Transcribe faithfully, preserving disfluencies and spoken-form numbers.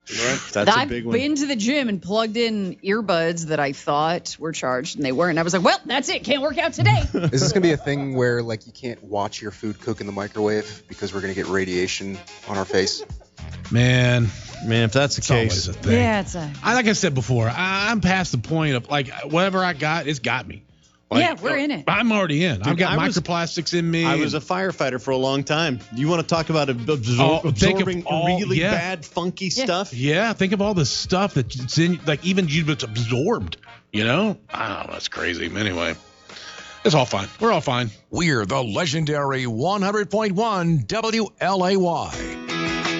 Right. That's I've a big one. been to the gym and plugged in earbuds that I thought were charged, and they weren't. I was like, well, that's it. Can't work out today. Is this going to be a thing where, like, you can't watch your food cook in the microwave because we're going to get radiation on our face? Man. Man, if that's the It's case. always a thing. Yeah, it's a... I, like I said before, I, I'm past the point of, like, whatever I got, it's got me. Like, yeah, we're in it. I'm already in. Dude, I've got I was- microplastics in me. I was a firefighter for a long time. You want to talk about absor- Oh, think of absorbing all- really yeah. bad, funky Yeah. stuff? Yeah, think of all the stuff that's in, like, even you it's absorbed, you know? I don't know, that's crazy. Anyway, it's all fine. We're all fine. We're the legendary one hundred point one W L A Y.